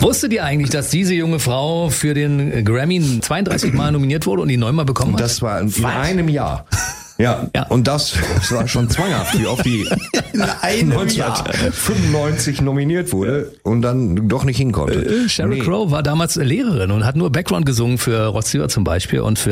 Wusstet ihr eigentlich, dass diese junge Frau für den Grammy 32 Mal nominiert wurde und ihn 9 Mal bekommen hat? Das war in einem Jahr. Ja, und das war schon zwanghaft, wie oft die 1995 nominiert wurde und dann doch nicht hinkommt. Sheryl Crow war damals Lehrerin und hat nur Background gesungen für Rod Stewart zum Beispiel und für